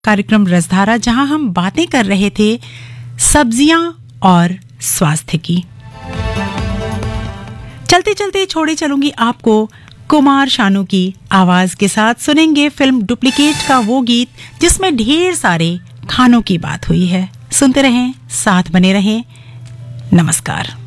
कार्यक्रम रसधारा, जहां हम बातें कर रहे थे सब्जियां और स्वास्थ्य की। चलते चलते छोड़े चलूंगी आपको कुमार शानू की आवाज के साथ। सुनेंगे फिल्म डुप्लीकेट का वो गीत जिसमें ढेर सारे खानों की बात हुई है। सुनते रहें, साथ बने रहें। नमस्कार।